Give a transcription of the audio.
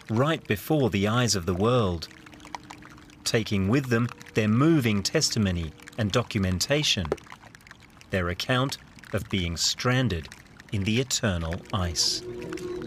right before the eyes of the world, taking with them their moving testimony and documentation, their account of being stranded in the eternal ice.